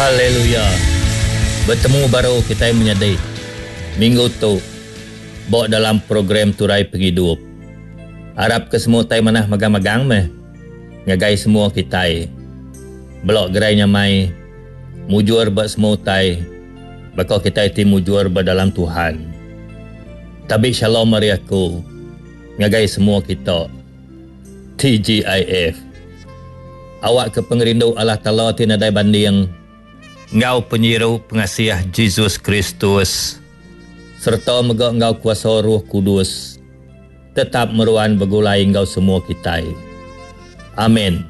Haleluya. Bertemu baru kita menyadari minggu tu bawa dalam program Turai Penghidup. Harap ke semua tay manah magang-magang meh. Ngagai semua kita. Belok gerai nyamai mujur buat semua tay. Bakal kita ti mujur dalam Tuhan. Tabik shalom mariaku. Ngagai semua kita. TGIF. Awak ke pengerindu Allah Ta'ala tinadai banding. Engkau penyiru pengasiah Yesus Kristus serta mega engkau kuasa Roh Kudus tetap meruan begulai engkau semua kita. Amin.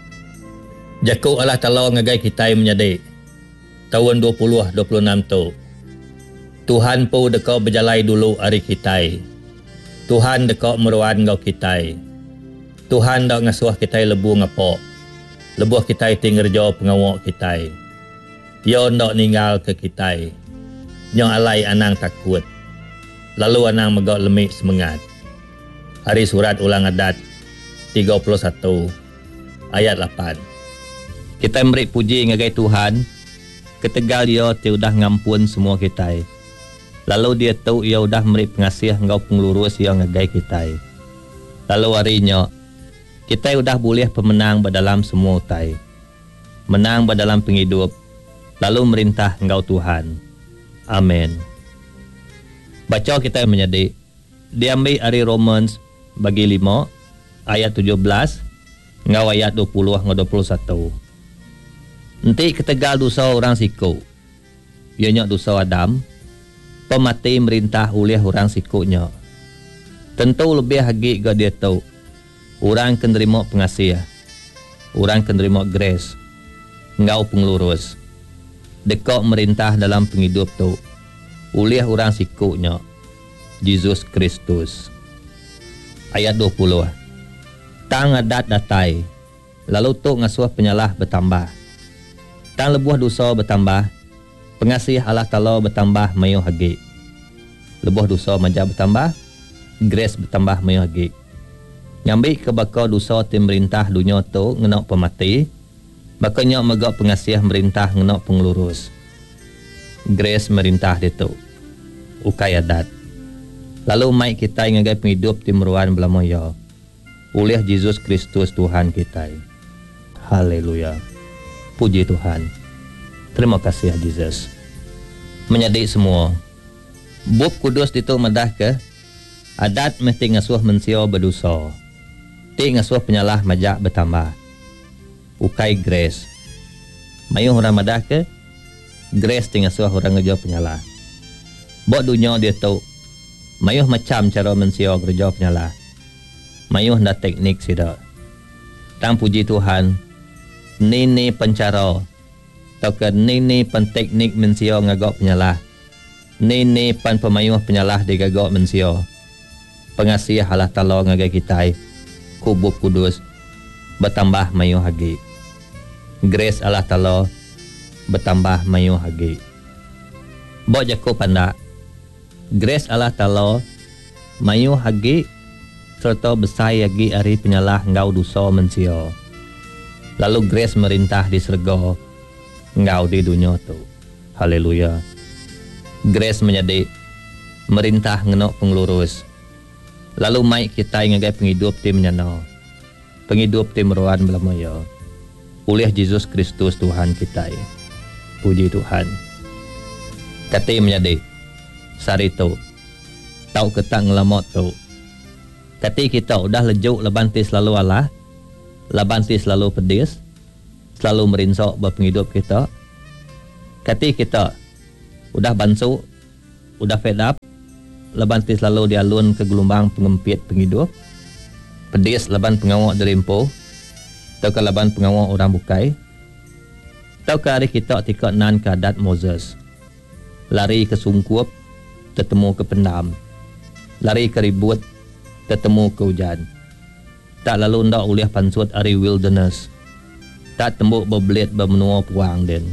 Jaku Allah Ta'ala ngagai kita menyadari tahun 2026 tu Tuhan pun dekau berjalai dulu hari kita. Tuhan dekau meruan engkau kita. Tuhan dak ngasuh kita lebu ngapok. Lebuh kita tinggal jauh pengawak kita. Dia nak ninggal ke kita. Yang alai anang takut. Lalu anang megak lemik semangat. Hari surat ulang adat 31 ayat 8. Kita beri puji ngagai Tuhan. Ketegal dia udah ngampun semua kita. Lalu dia tahu ia udah beri pengasih engkau pengelurus yang ngagai kita. Lalu harinya kita udah boleh pemenang dalam semua utai. Menang dalam penghidup. Lalu merintah engkau Tuhan. Amin. Baca kita menyadi. Diambil dari Romans bagi 5 ayat 17 engkau ayat 20 engkau 21. Nanti ketegal dosa orang siku. Ianya dosa Adam. Pemati merintah oleh orang sikunya. Tentu lebih hagi ke dia tahu. Orang akan terima pengasih. Orang akan terima grace. Engkau pengelurus. Dekok merintah dalam penghidup tu oleh orang sikunya Yesus Kristus. Ayat 20. Tang adat datai lalu tu ngasuh penyalah bertambah. Tang lebuh dosa bertambah. Pengasih Allah Ta'ala bertambah mayu hagi. Lebuh dosa maja bertambah. Grace bertambah mayu hagi. Nyambil ke bakal dosa tim merintah dunia tu ngenak pemati. Bakanya megak pengasih merintah ngenak pengelurus. Grace merintah dia tu. Ukai adat. Lalu mai kita ngagai penghidup timruan belamaya. Oleh Yesus Kristus Tuhan kita. Haleluya. Puji Tuhan. Terima kasih Yesus. Menyadi semua. Buk kudus itu medah ke. Adat mesti ngasuh mensio berdosa. Ti ngasuh penyalah majak bertambah. Ukai grace. Mayu orang madah ke? Grace tinggal suah orang ngejo penyalah. Bok dunia dia tahu. Mayu macam cara mensio kerja penyalah. Mayu hendak teknik sida. Tang puji Tuhan. Ni pencara. Tauke ni penteknik mensio ngagok penyalah. Ni pan pemayuh penyalah digagok mensio. Pengasih Allah Ta'ala ngagai kita. Kubuk kudus. Bertambah mayu hagi. Grace Allah Ta'ala bertambah mayu hagi. Bok jaku pandak. Grace Allah Ta'ala mayu hagi serta besar hagi hari penyalah engkau dosa mensio. Lalu grace merintah di surga engkau di dunia tu. Haleluya. Grace menjadi merintah ngenok pengelurus. Lalu mai kita ngagai penghidup tim nyana. Penghidup tim rohan belamaya oleh Yesus Kristus Tuhan kita. Puji Tuhan. Kata menyadi sari tu tau ketang ngelamot tu. Kata kita udah lejuk lebanti selalu Allah, lebanti selalu pedis, selalu merinsok berpenghidup kita. Kata kita udah bansu, udah fed up, lebanti selalu dialun ke gelombang pengempit penghidup. Pedis laban pengawak derimpo. Tau ke laban pengawak orang bukai. Tau ke hari kita tikak nan ke adat Moses. Lari ke sungkup, tetemu ke pendam. Lari ke ribut, tetemu ke hujan. Tak lalu ndak uliah pansut hari wilderness. Tak tembuk berbelit bermenua puang den.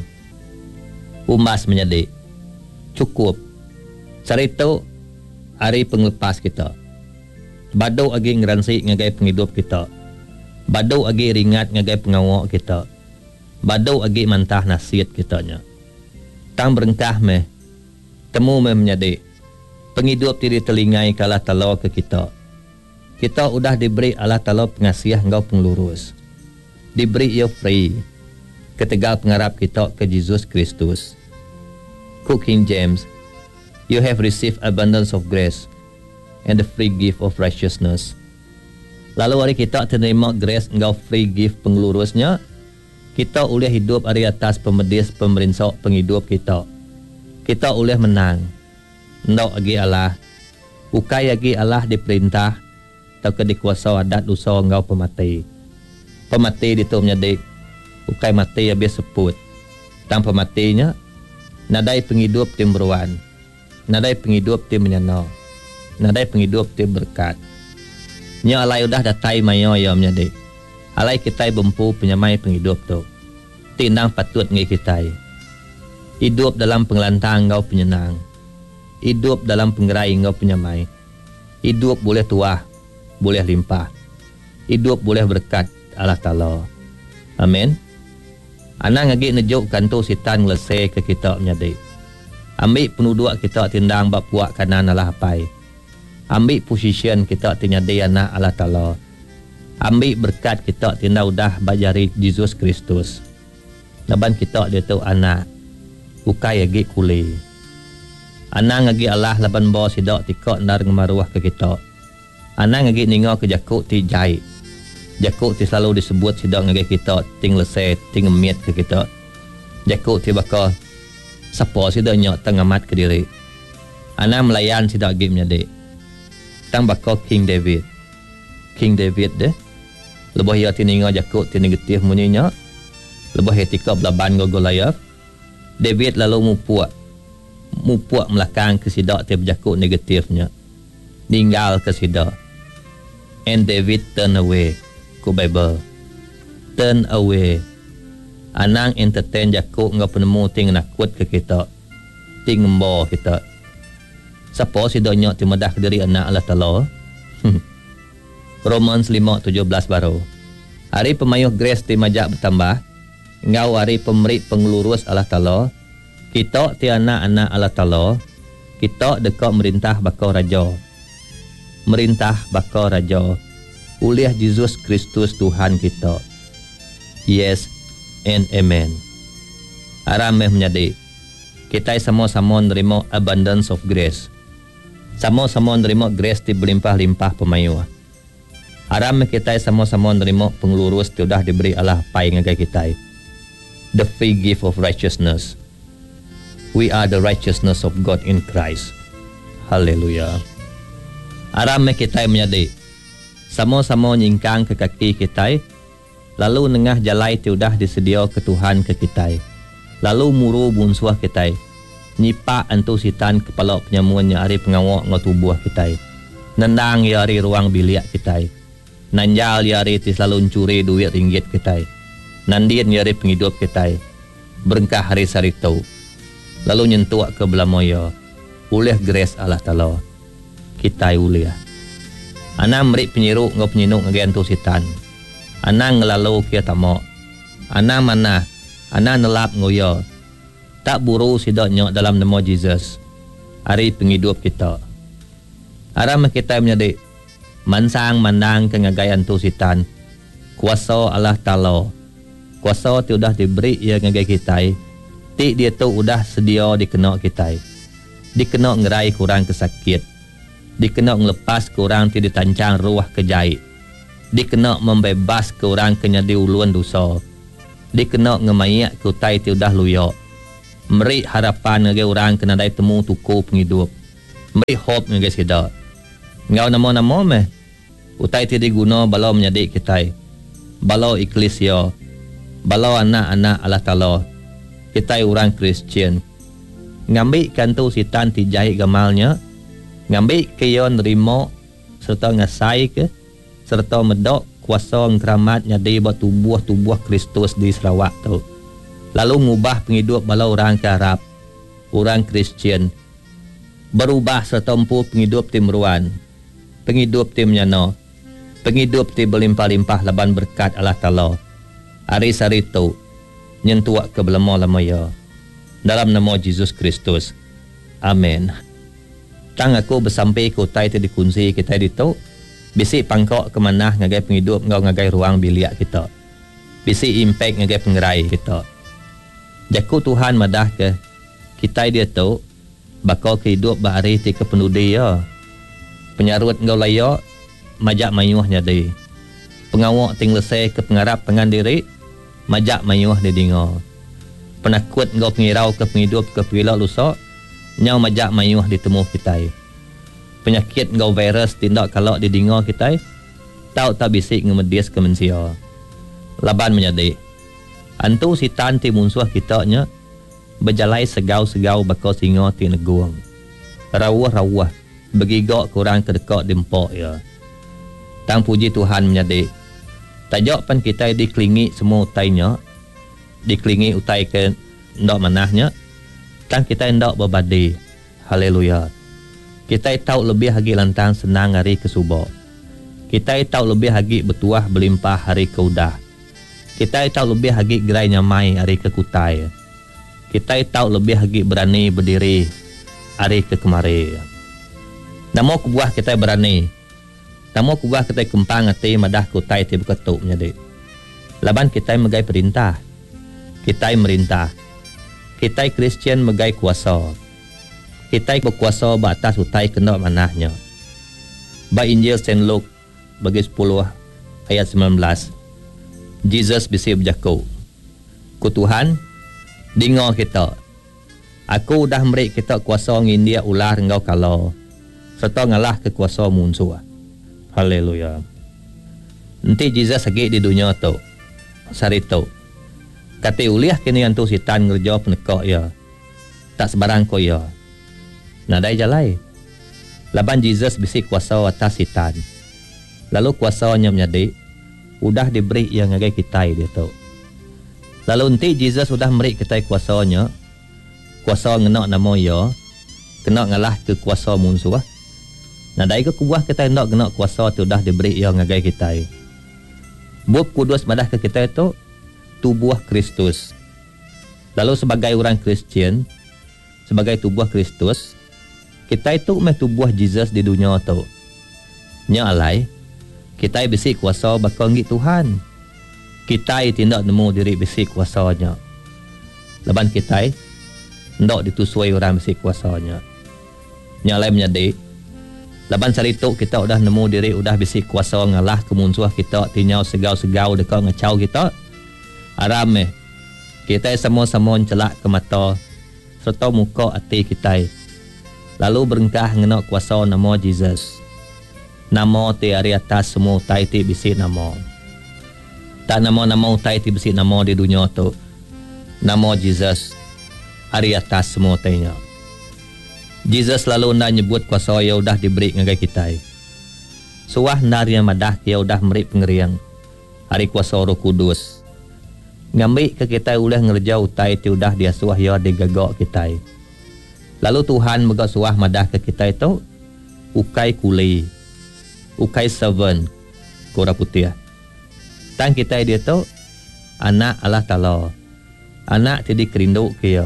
Umas menyadi. Cukup. Cari tahu hari penglepas kita. Badau agi ngeransi ngagai penghidup kita. Badau agi ringat ngagai pengawak kita. Badau agi mantah nasihat kitanya. Tang berengkah meh. Temu meh menyadik. Penghidup tiri telingai ke Allah Ta'ala ke kita. Kita udah diberi Allah Ta'ala pengasiah engkau penglurus. Diberi ia free. Ketegal pengarap kita ke Yesus Kristus. King James, you have received abundance of grace and the free gift of righteousness. Lalu hari kita terima grace engkau free gift penglurusnya, kita boleh hidup hari atas pemedis pemerintah penghidup kita. Kita boleh menang. Ndok agi Allah. Ukai agi Allah diperintah atau ke dikuasa adat dosa engkau pemati. Pemati itu menjadi ukai mati habis sebut. Tang pematinya nadai penghidup tim beruan, nadai penghidup tim menyana, nadai penghidup tim berkat. Nya alai udah datai mayo ya menjadi. Alai kita bempu penyamai penghidup tu. Tindang patut ngai kita. Hidup dalam pengelantang engkau penyenang. Hidup dalam penggerai engkau penyamai. Hidup boleh tuah, boleh limpah. Hidup boleh berkat Allah Ta'ala. Amin. Anang ngagi nejukkan tu sitan ngelesai ke kita menjadi. Ambil penuduk kita tindang bak puak kanan Allah apai. Ambil position kita tinyadi anak Allah Ta'ala. Ambil berkat kita tindak udah bajari Yesus Kristus. Laban kita dia tu anak. Ukai agi kuli. Anang agi Allah laban bawa sidak tikak ndar ngemaruah ke kita. Anang agi ningau ke jakuk ti jai. Jakuk ti selalu disebut sidak ngagi kita ting lesai, ting miat ke kita. Jakuk ti bakal siapa sidak nyok tengamat ke diri. Anang melayan sidak agi menjadi. Tang bakal King David. King David deh. Lebah ia ti ningau jakuk ti negatif muninya. Lebah ia tikak belaban Goliath. David lalu mupuak melakang ke sidak ti berjakuk negatifnya. Tinggal ke sidak. And David turn away. Ku Bible. Turn away. Anang entertain jakuk ngau penemu ting nakut ke kita. Ting membawa kita. Siapa sidak nyok ti medah ke diri anak Allah Ta'ala? Romans 5:17 baru. Hari pemayuh grace ti majak bertambah. Ngau hari pemberi pengelurus Allah Ta'ala. Kita ti anak-anak Allah Ta'ala. Kita dekat merintah bakal raja. Merintah bakal raja. Oleh Yesus Kristus Tuhan kita. Yes and amen. Arameh menjadi. Kita sama-sama menerima abundance of grace. Sama-sama menerima grace di berlimpah-limpah pemayuh. Arameh kita sama-sama menerima pengelurus ti udah diberi Allah pai ngagai kita. The free gift of righteousness. We are the righteousness of God in Christ. Hallelujah. Arameh kita menjadi. Sama-sama nyingkang ke kaki kita. Lalu nengah jalai ti udah disedia ke Tuhan ke kita. Lalu muru bunsuah kita. Nyipak antu sitan kepala penyamuannya hari pengawak ngau tubuh kita. Nendang ya hari ruang biliak kita. Nanjal ya hari ti selalu mencuri duit ringgit kita. Nandien ya hari penghidup kita. Berengkah hari sarito. Lalu nyentuak ke belamoya. Oleh grace Allah Ta'ala. Kita uliah. Anang merik penyiruk ngau penyinuk ngagantu sitan. Anang ngelalu kia tamok. Anang mana. Anang nelap ngoyo. Tak buru sidak nyok dalam nama Jesus. Hari penghidup kita. Aram kita menjadi. Mansang mandang ke ngagayan tu sitan. Kuasa Allah Ta'ala. Kuasa tu udah diberi ia ngagai kita. Ti dia tu udah sedia dikena kita. Dikena ngerai kurang kesakit. Dikena ngelepas ke orang ti ditancang ruah kejait. Dikena membebas ke orang kenyadi uluan dosa. Dikena ngemayak ke utai ti udah luyok. Meri harapan ngagai orang kena dai temu tuku penghidup. Meri hope ngagai sida. Ngau nama-nama meh. Utai ti diguna balau menyadik kita. Balau iklesia. Balau anak-anak Allah Ta'ala. Kita orang Kristian. Ngambil kantu sitan ti jahit gamalnya. Ngambil kaya nerima serta ngasai ke serta medok kuasa ngeramat nyadi buat tubuh Kristus di Sarawak tu. Lalu ngubah penghidup balau orang ke Arab, orang Kristian. Berubah serta empu penghidup tim meruan, penghidup tim nyano, penghidup tim berlimpah-limpah laban berkat Allah Ta'ala. Hari-hari tu, nyentuak ke belama-lama ya. Dalam nama Yesus Kristus. Amin. Tang aku bersampai ke utai tu dikunci kita itu, bisi pangkok ke mana ngagai penghidup ngau ngagai ruang biliak kita. Bisi impact ngagai pengerai kita. Jaku Tuhan madah ke kita dia tu bakal kehidup bahari ti ke penudi ya. Penyarut ngau layak majak mayuhnya di. Pengawak ting lesai ke pengarap pengan diri majak mayuh di dingo. Penakut ngau pengirau ke penghidup ke pilak lusak nyau majak mayuh ditemu kita. Penyakit ngau virus tindak kalak di dingo kita tau tak bisik ngemedis ke manusia. Laban menjadi antu sitan ti musuh kita nya berjalai segau-segau bakal singa ti neguang. Rawah-rawah begigak kurang kedekak dempok ya. Tang puji Tuhan menjadi tajak pan kita diklingi semua utainya, diklingi utai ke ndak manahnya, tang kita ndak berbadi. Haleluya. Kita tahu lebih hagi lantang senang hari kesubok. Kita tahu lebih hagi bertuah berlimpah hari keudah. Kita tahu lebih hagi gerai nyamai hari kekutai. Kita tahu lebih hagi berani berdiri hari ke kemari. Namo kubuah kita berani. Namo kubuah kita kempang hati madah kutai ti berketuk menjadi. Laban kita megai perintah. Kita merintah. Kita Kristian megai kuasa. Kita berkuasa batas utai kena manahnya. Ba Injil Saint Luke bagi 10 ayat 19. Jesus bisi berjaku. Ku Tuhan, dengar kita. Aku dah merik kita kuasa ngindia ular engkau kalau serta ngalah ke kuasa musuh. Haleluya. Nanti Jesus lagi di dunia tu. Sari tu. Kata uliah kini antu sitan ngerja penekak ya. Tak sebarang ko ya. Nadai jalai. Laban Jesus bisi kuasa atas sitan. Lalu kuasanya menjadi udah diberi yang ngagai kita dia tu. Lalu nanti Jesus sudah beri kita kuasanya. Kuasa ngenak nama ya. Kena ngalah ke kuasa musuh. Nah dari ke kubuah kita hendak kena kuasa tu dah diberi yang ngagai kita. Buah kudus madah ke kita itu tubuh Kristus. Lalu sebagai orang Kristian, sebagai tubuh Kristus, kita itu meh tubuh Jesus di dunia tu. Nya alai, kita bisi kuasa bakal ngik Tuhan. Kita tindak nemu diri bisi kuasanya. Laban kita hendak ditusui orang bisi kuasanya. Nya alai menjadi laban sarituk kita udah nemu diri udah bisi kuasa ngalah kemunsuh kita tinyau segau-segau dekat ngacau kita. Aram kita sama-sama celak ke mata serta muka hati kita. Lalu berengkah ngenak kuasa nama Jesus. Nama ti hari atas semua utai ti bisi nama. Tak nama-nama utai ti bisi nama di dunia tu. Nama Jesus hari atas semua utainya. Jesus lalu nak nyebut kuasa yang udah diberi ngagai kita. Suah narya madah yang udah memberi pengeriang hari kuasa Roh Kudus. Ngambil ke kita ulah ngerja utai ti udah dia suah ya digagak kita. Lalu Tuhan megak suah madah ke kita itu ukai kuli, ukai servant, kura putih. Tang kita dia tu anak Allah Ta'ala. Anak ti dikerindu kia.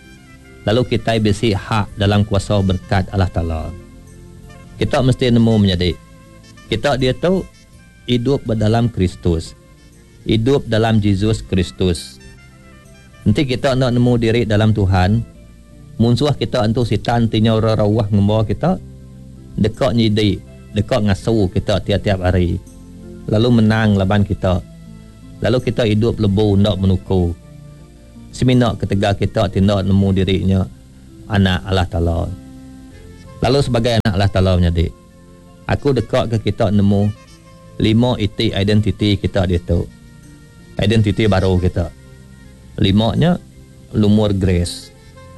Lalu kita besi hak dalam kuasa berkat Allah Ta'ala. Kita mesti nemu menjadi. Kita dia tu hidup dalam Kristus. Hidup dalam Yesus Kristus. Nanti kita nak nemu diri dalam Tuhan. Musuh kita antu sitan tinya rawah ngembawa kita. Dekat nyidi. Dekat ngasuh kita tiap-tiap hari. Lalu menang laban kita. Lalu kita hidup lebu nak menuku. Seminak ketika kita tindak nemu dirinya anak Allah Ta'ala. Lalu sebagai anak Allah Ta'ala menjadi aku dekat ke kita nemu 5 iti identiti kita dia tu. Identiti baru kita. 5-nya lumur grace.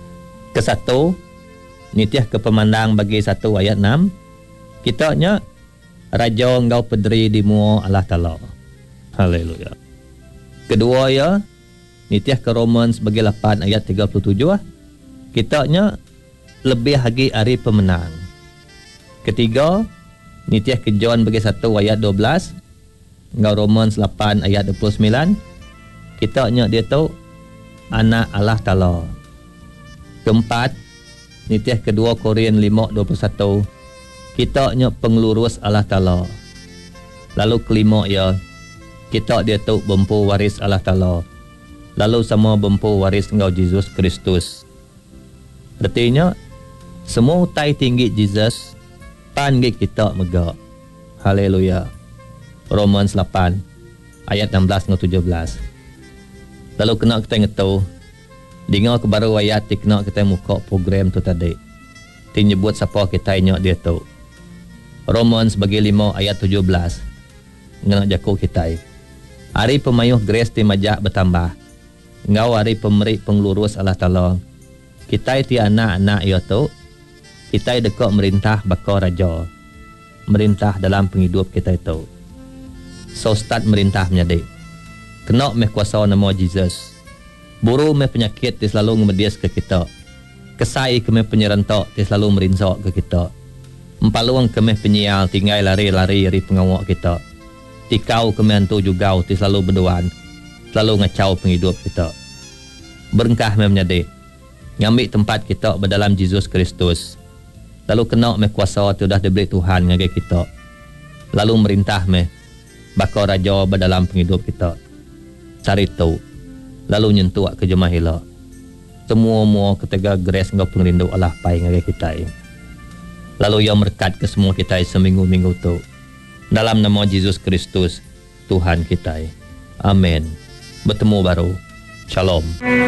Kesatu nitiah kepemandang bagi 1 ayat 6. Kitanya raja engkau pederi di mua Allah Ta'ala. Haleluya. Kedua ya nitiah ke Romans bagi 8 ayat 37. Kitanya lebih lagi hari pemenang. Ketiga, nitiah ke John bagi 1 ayat 12. Engkau Romans 8 ayat 29. Kitanya dia tu anak Allah Ta'ala. Keempat, nitiah kedua Korin 5:21, kita nya pengelurus Allah Ta'ala. Lalu kelima ya, kita dia tahu bempu waris Allah Ta'ala. Lalu sama bempu waris engkau Yesus Kristus. Artinya, semua utai tinggi Yesus, panggil kita megak. Haleluya. Romans 8 ayat 16-17. Lalu kena kita tahu, dengar ke baru ayat kena kita muka program tu tadi. Ti nyebut siapa kita inyak dia tu. Romans bagi 5 ayat 17. Ngena jaku kita. Hari pemayuh grace ti majak bertambah. Ngau hari pemberi pengelurus Allah Ta'ala. Kita ti anak-anak ya tu. Kita dekat merintah bakal raja. Merintah dalam penghidup kita itu. So start merintah menjadi. Kena meh kuasa nama Jesus. Buru meh penyakit dia selalu ngemedias ke kita. Kesai ke meh penyerentak dia selalu merinsak ke kita. Empaluang ke meh penyial tinggal lari-lari dari pengawak kita. Tikau ke meh hantu juga dia selalu berdoaan. Selalu ngacau penghidup kita. Berengkah meh menjadi. Ngambil tempat kita berdalam Yesus Kristus. Lalu kena meh kuasa tu dah diberi Tuhan ngagai kita. Lalu merintah meh bakal raja berdalam penghidup kita. Cari tahu. Lalu nyentuh ke jemaah hila. Semua ketiga grace engkau pengrindu Allah pai ngagai kita. Lalu yang berkat ke semua kita seminggu-minggu tu. Dalam nama Yesus Kristus Tuhan kita. Amin. Bertemu baru. Shalom.